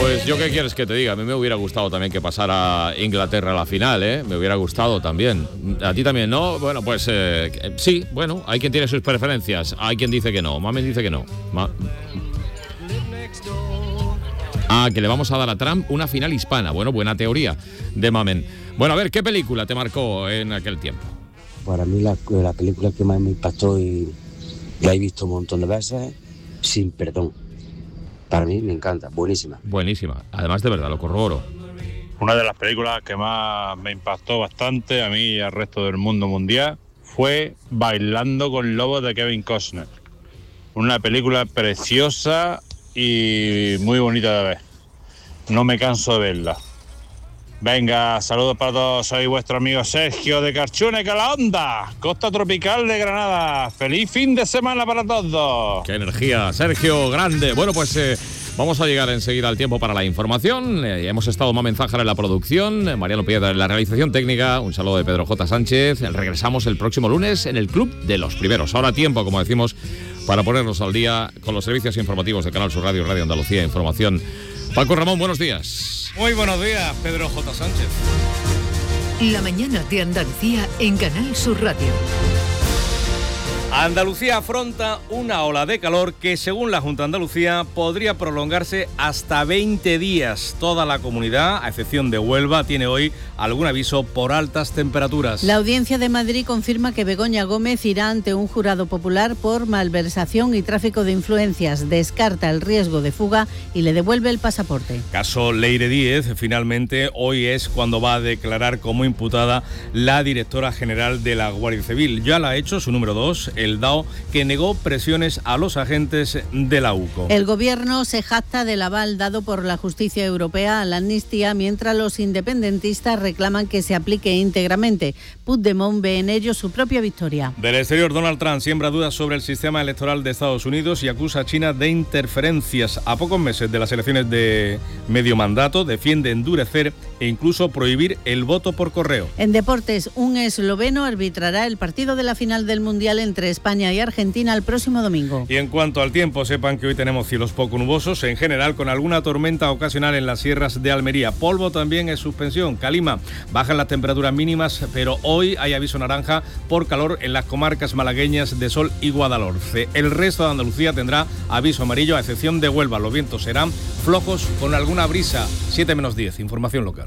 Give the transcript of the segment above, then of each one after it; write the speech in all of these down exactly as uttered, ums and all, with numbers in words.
Pues yo qué quieres que te diga, a mí me hubiera gustado también que pasara Inglaterra a la final, ¿eh? Me hubiera gustado también. A ti también, ¿no? Bueno, pues eh, sí, bueno, hay quien tiene sus preferencias, hay quien dice que no, Mamen dice que no. Ma- ah, que le vamos a dar a Trump una final hispana. Bueno, buena teoría de Mamen. Bueno, a ver, ¿qué película te marcó en aquel tiempo? Para mí la, la película que más me impactó y la he visto un montón de veces, Sin Perdón. Para mí me encanta, buenísima. Buenísima, además de verdad, lo corroboro. Una de las películas que más me impactó bastante a mí y al resto del mundo mundial fue Bailando con Lobos de Kevin Costner. Una película preciosa y muy bonita de ver. No me canso de verla. Venga, saludos para todos, soy vuestro amigo Sergio de Carchune, Calahonda, costa tropical de Granada. ¡Feliz fin de semana para todos! ¡Qué energía, Sergio, grande! Bueno, pues eh, vamos a llegar enseguida al tiempo para la información. Eh, hemos estado Mamen Zájara en la producción, eh, Mariano Piedra en la realización técnica, un saludo de Pedro J. Sánchez. Regresamos el próximo lunes en el Club de los Primeros. Ahora tiempo, como decimos, para ponernos al día con los servicios informativos de Canal Sur Radio, Radio Andalucía Información. Paco Ramón, buenos días. Muy buenos días, Pedro J. Sánchez. La mañana de Andalucía en Canal Sur Radio. Andalucía afronta una ola de calor que, según la Junta de Andalucía, podría prolongarse hasta veinte días. Toda la comunidad, a excepción de Huelva, tiene hoy algún aviso por altas temperaturas. La Audiencia de Madrid confirma que Begoña Gómez irá ante un jurado popular por malversación y tráfico de influencias. Descarta el riesgo de fuga y le devuelve el pasaporte. Caso Leire Díez, finalmente, hoy es cuando va a declarar como imputada la directora general de la Guardia Civil. Ya la ha hecho su número dos, el D A O, que negó presiones a los agentes de la U C O. El gobierno se jacta del aval dado por la justicia europea a la amnistía, mientras los independentistas reclaman que se aplique íntegramente. Puigdemont ve en ello su propia victoria. Del exterior, Donald Trump siembra dudas sobre el sistema electoral de Estados Unidos y acusa a China de interferencias. A pocos meses de las elecciones de medio mandato, defiende endurecer e incluso prohibir el voto por correo. En deportes, un esloveno arbitrará el partido de la final del Mundial entre España y Argentina el próximo domingo. Y en cuanto al tiempo, sepan que hoy tenemos cielos poco nubosos, en general con alguna tormenta ocasional en las sierras de Almería. Polvo también en suspensión. Calima, bajan las temperaturas mínimas, pero hoy hay aviso naranja por calor en las comarcas malagueñas de Sol y Guadalhorce. El resto de Andalucía tendrá aviso amarillo, a excepción de Huelva. Los vientos serán flojos con alguna brisa. siete menos diez, información local.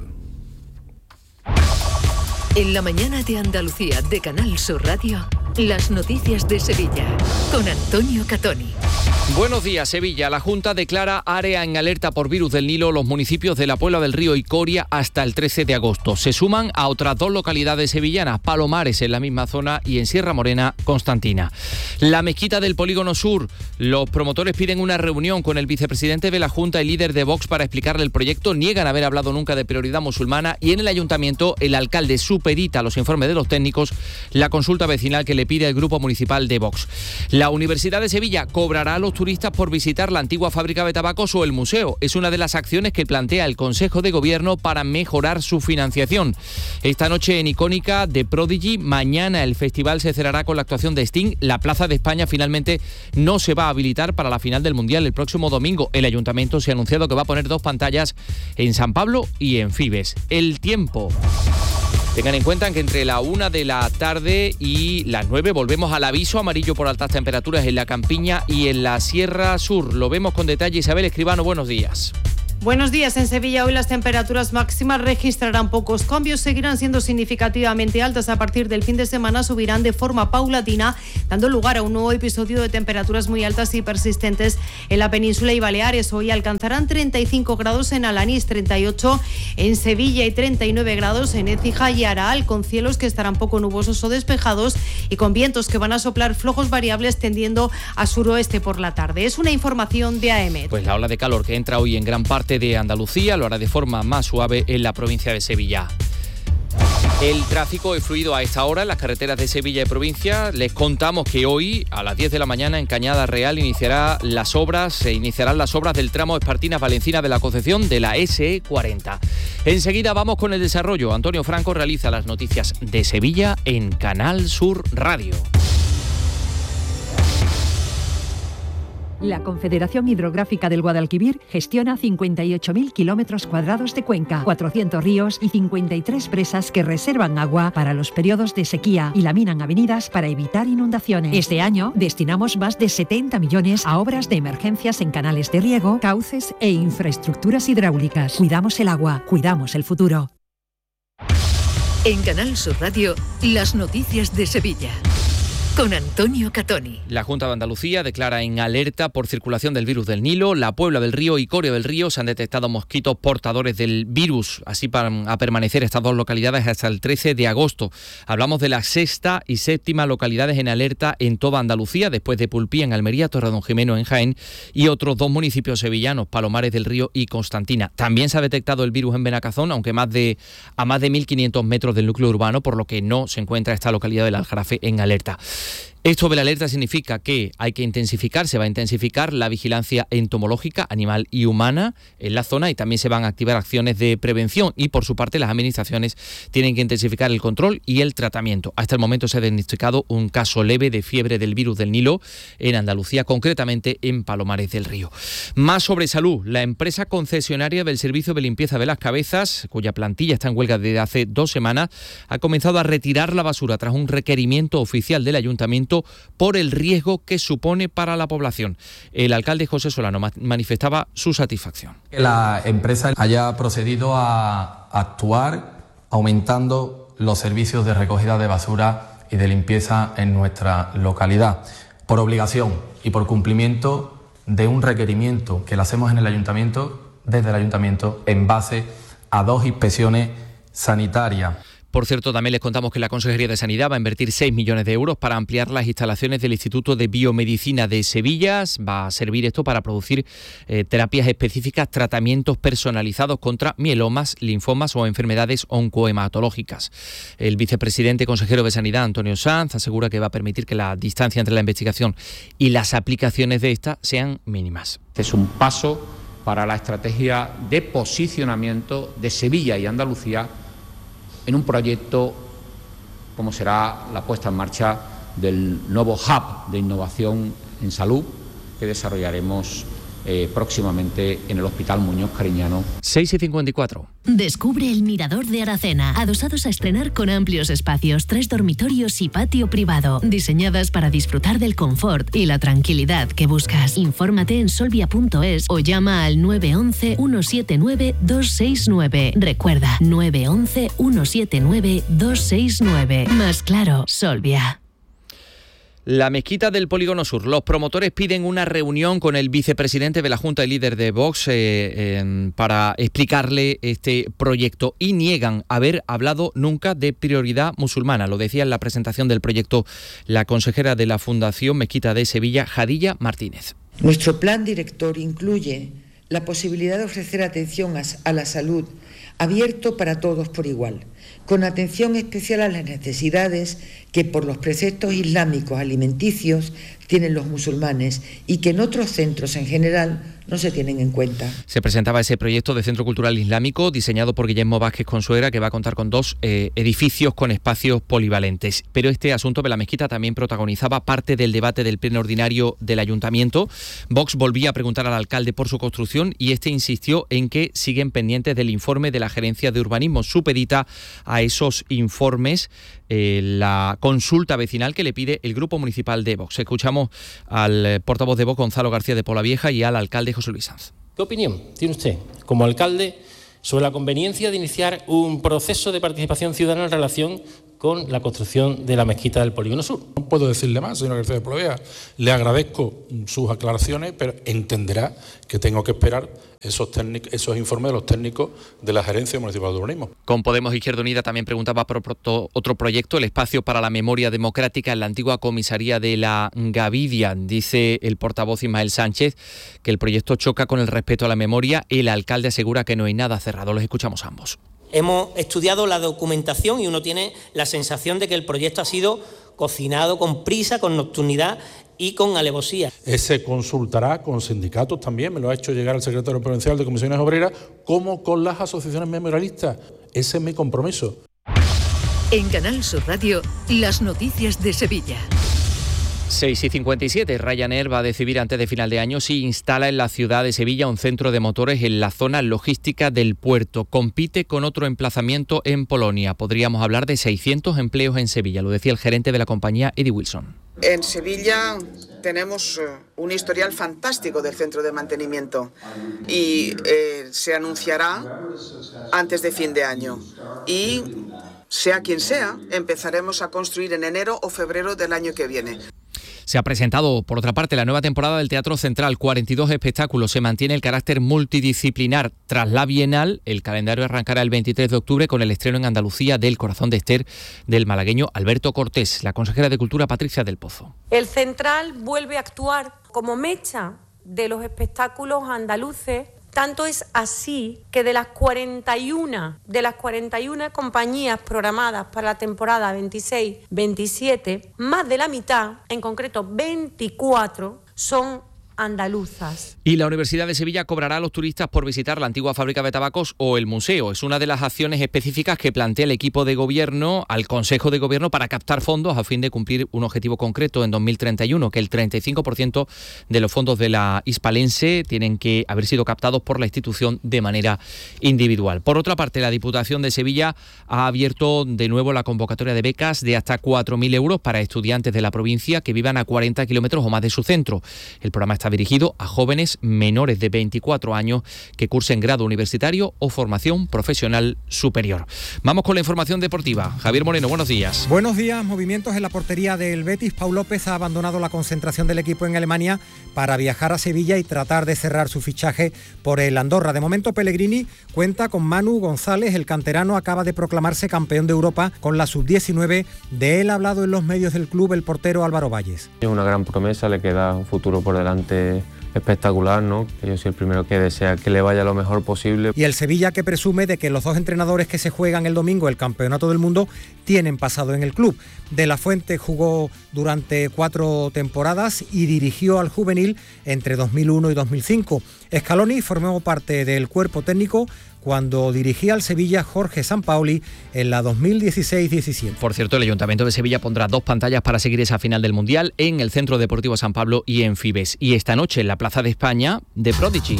En la mañana de Andalucía de Canal Sur Radio, las noticias de Sevilla, con Antonio Catoni. Buenos días, Sevilla. La Junta declara área en alerta por virus del Nilo los municipios de La Puebla del Río y Coria hasta el trece de agosto. Se suman a otras dos localidades sevillanas, Palomares en la misma zona y en Sierra Morena, Constantina. La mezquita del Polígono Sur. Los promotores piden una reunión con el vicepresidente de la Junta y líder de Vox para explicarle el proyecto. Niegan haber hablado nunca de prioridad musulmana y en el ayuntamiento el alcalde supedita a los informes de los técnicos la consulta vecinal que le pide el grupo municipal de Vox. La Universidad de Sevilla cobrará a los turistas por visitar la antigua fábrica de tabacos o el museo. Es una de las acciones que plantea el Consejo de Gobierno para mejorar su financiación. Esta noche en Icónica de Prodigy, mañana el festival se cerrará con la actuación de Sting. La Plaza de España finalmente no se va a habilitar para la final del Mundial el próximo domingo. El Ayuntamiento se ha anunciado que va a poner dos pantallas en San Pablo y en Fibes. El tiempo. Tengan en cuenta que entre la una de la tarde y las nueve volvemos al aviso amarillo por altas temperaturas en la Campiña y en la Sierra Sur. Lo vemos con detalle. Isabel Escribano, buenos días. Buenos días. En Sevilla hoy las temperaturas máximas registrarán pocos cambios, seguirán siendo significativamente altas. A partir del fin de semana subirán de forma paulatina, dando lugar a un nuevo episodio de temperaturas muy altas y persistentes en la península y Baleares. Hoy alcanzarán treinta y cinco grados en Alanís, treinta y ocho en Sevilla y treinta y nueve grados en Écija y Araal, con cielos que estarán poco nubosos o despejados y con vientos que van a soplar flojos variables tendiendo a suroeste por la tarde. Es una información de A E M E T. Pues la ola de calor que entra hoy en gran parte de Andalucía lo hará de forma más suave en la provincia de Sevilla. El tráfico es fluido a esta hora en las carreteras de Sevilla y provincia. Les contamos que hoy a las diez de la mañana en Cañada Real iniciará las obras, se iniciarán las obras del tramo Espartinas-Valencina de la Concepción de la ese e cuarenta. Enseguida vamos con el desarrollo. Antonio Franco realiza las noticias de Sevilla en Canal Sur Radio. La Confederación Hidrográfica del Guadalquivir gestiona cincuenta y ocho mil kilómetros cuadrados de cuenca, cuatrocientos ríos y cincuenta y tres presas que reservan agua para los periodos de sequía y laminan avenidas para evitar inundaciones. Este año destinamos más de setenta millones a obras de emergencias en canales de riego, cauces e infraestructuras hidráulicas. Cuidamos el agua, cuidamos el futuro. En Canal Sur Radio, las noticias de Sevilla. Con Antonio Catoni. La Junta de Andalucía declara en alerta por circulación del virus del Nilo. La Puebla del Río y Coria del Río se han detectado mosquitos portadores del virus, así van a permanecer estas dos localidades hasta el trece de agosto. Hablamos de la sexta y séptima localidades en alerta en toda Andalucía, después de Pulpía en Almería, Torredonjimeno en Jaén y otros dos municipios sevillanos, Palomares del Río y Constantina. También se ha detectado el virus en Benacazón, aunque más de, a más de mil quinientos metros del núcleo urbano, por lo que no se encuentra esta localidad del Aljarafe en alerta. Esto de la alerta significa que hay que intensificar, se va a intensificar la vigilancia entomológica, animal y humana en la zona, y también se van a activar acciones de prevención, y por su parte las administraciones tienen que intensificar el control y el tratamiento. Hasta el momento se ha diagnosticado un caso leve de fiebre del virus del Nilo en Andalucía, concretamente en Palomares del Río. Más sobre salud. La empresa concesionaria del servicio de limpieza de las cabezas, cuya plantilla está en huelga desde hace dos semanas, ha comenzado a retirar la basura tras un requerimiento oficial del ayuntamiento por el riesgo que supone para la población. El alcalde José Solano manifestaba su satisfacción. Que la empresa haya procedido a actuar aumentando los servicios de recogida de basura y de limpieza en nuestra localidad, por obligación y por cumplimiento de un requerimiento que le hacemos en el ayuntamiento, desde el ayuntamiento, en base a dos inspecciones sanitarias. Por cierto, también les contamos que la Consejería de Sanidad va a invertir seis millones de euros para ampliar las instalaciones del Instituto de Biomedicina de Sevilla. Va a servir esto para producir eh, terapias específicas, tratamientos personalizados contra mielomas, linfomas o enfermedades oncohematológicas. El vicepresidente consejero de Sanidad, Antonio Sanz, asegura que va a permitir que la distancia entre la investigación y las aplicaciones de esta sean mínimas. Es un paso para la estrategia de posicionamiento de Sevilla y Andalucía en un proyecto como será la puesta en marcha del nuevo hub de innovación en salud que desarrollaremos eh, próximamente en el Hospital Muñoz Cariñano. seis y cincuenta y cuatro. Descubre el Mirador de Aracena, adosados a estrenar con amplios espacios, tres dormitorios y patio privado, diseñadas para disfrutar del confort y la tranquilidad que buscas. Infórmate en solvia punto es o llama al nueve once, uno siete nueve, dos seis nueve. Recuerda, nueve once, uno siete nueve, dos seis nueve. Más claro, Solvia. La mezquita del Polígono Sur. Los promotores piden una reunión con el vicepresidente de la Junta y líder de Vox eh, eh, para explicarle este proyecto, y niegan haber hablado nunca de prioridad musulmana. Lo decía en la presentación del proyecto la consejera de la Fundación Mezquita de Sevilla, Jadilla Martínez. Nuestro plan director incluye la posibilidad de ofrecer atención a la salud abierto para todos por igual, con atención especial a las necesidades que por los preceptos islámicos alimenticios tienen los musulmanes y que en otros centros en general no se tienen en cuenta. Se presentaba ese proyecto de Centro Cultural Islámico diseñado por Guillermo Vázquez Consuegra, que va a contar con dos eh, edificios con espacios polivalentes. Pero este asunto de la mezquita también protagonizaba parte del debate del pleno ordinario del Ayuntamiento. Vox volvía a preguntar al alcalde por su construcción y este insistió en que siguen pendientes del informe de la Gerencia de Urbanismo. Supedita a esos informes eh, la consulta vecinal que le pide el Grupo Municipal de Vox. Escuchamos al portavoz de Vox, Gonzalo García de Polavieja, y al alcalde José Luis Sanz. ¿Qué opinión tiene usted, como alcalde, sobre la conveniencia de iniciar un proceso de participación ciudadana en relación con la construcción de la mezquita del Polígono Sur? No puedo decirle más, señor García de Polavieja. Le agradezco sus aclaraciones, pero entenderá que tengo que esperar esos, esos informes de los técnicos de la Gerencia Municipal de Urbanismo. Con Podemos Izquierda Unida también preguntaba por otro proyecto, el espacio para la memoria democrática en la antigua comisaría de la Gavidia. Dice el portavoz Ismael Sánchez que el proyecto choca con el respeto a la memoria. El alcalde asegura que no hay nada cerrado. Los escuchamos ambos. Hemos estudiado la documentación y uno tiene la sensación de que el proyecto ha sido cocinado con prisa, con nocturnidad y con alevosía. Se consultará con sindicatos también, me lo ha hecho llegar el secretario provincial de Comisiones Obreras, como con las asociaciones memorialistas. Ese es mi compromiso. En Canal Sur Radio, las noticias de Sevilla. seis y cincuenta y siete, Ryanair va a decidir antes de final de año si instala en la ciudad de Sevilla un centro de motores en la zona logística del puerto. Compite con otro emplazamiento en Polonia. Podríamos hablar de seiscientos empleos en Sevilla, lo decía el gerente de la compañía, Eddie Wilson. En Sevilla tenemos un historial fantástico del centro de mantenimiento y eh, se anunciará antes de fin de año. Y sea quien sea, empezaremos a construir en enero o febrero del año que viene. Se ha presentado, por otra parte, la nueva temporada del Teatro Central. cuarenta y dos espectáculos. Se mantiene el carácter multidisciplinar. Tras la Bienal, el calendario arrancará el veintitrés de octubre con el estreno en Andalucía del Corazón de Ester del malagueño Alberto Cortés. La consejera de Cultura, Patricia del Pozo. El Central vuelve a actuar como mecha de los espectáculos andaluces. Tanto es así que de las cuarenta y una, de las cuarenta y una compañías programadas para la temporada veintiséis veintisiete, más de la mitad, en concreto veinticuatro, son andaluzas. Y la Universidad de Sevilla cobrará a los turistas por visitar la antigua fábrica de tabacos o el museo. Es una de las acciones específicas que plantea el equipo de gobierno al Consejo de Gobierno para captar fondos a fin de cumplir un objetivo concreto en dos mil treinta y uno, que el treinta y cinco por ciento de los fondos de la hispalense tienen que haber sido captados por la institución de manera individual. Por otra parte, la Diputación de Sevilla ha abierto de nuevo la convocatoria de becas de hasta cuatro mil euros para estudiantes de la provincia que vivan a cuarenta kilómetros o más de su centro. El programa está Está dirigido a jóvenes menores de veinticuatro años que cursen grado universitario o formación profesional superior. Vamos con la información deportiva. Javier Moreno, buenos días. Buenos días. Movimientos en la portería del Betis. Pau López ha abandonado la concentración del equipo en Alemania para viajar a Sevilla y tratar de cerrar su fichaje por el Andorra. De momento, Pellegrini cuenta con Manu González. El canterano acaba de proclamarse campeón de Europa con la sub diecinueve. De él ha hablado en los medios del club el portero Álvaro Valles. Es una gran promesa, le queda un futuro por delante espectacular, ¿no? Yo soy el primero que desea que le vaya lo mejor posible. Y el Sevilla, que presume de que los dos entrenadores que se juegan el domingo el Campeonato del Mundo tienen pasado en el club. De la Fuente jugó durante cuatro temporadas y dirigió al juvenil entre dos mil uno y dos mil cinco. Scaloni formó parte del cuerpo técnico cuando dirigía al Sevilla Jorge Sampaoli en la dos mil dieciséis diecisiete. Por cierto, el Ayuntamiento de Sevilla pondrá dos pantallas para seguir esa final del Mundial en el Centro Deportivo San Pablo y en Fibes. Y esta noche en la Plaza de España, The Prodigy.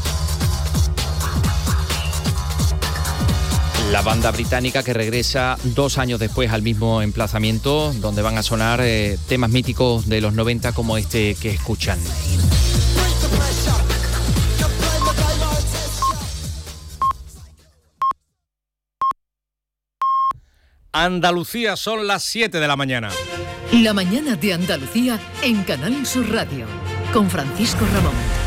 La banda británica que regresa dos años después al mismo emplazamiento, donde van a sonar eh, temas míticos de los noventa como este que escuchan. Andalucía, son las siete de la mañana. La mañana de Andalucía en Canal Sur Radio, con Francisco Ramón.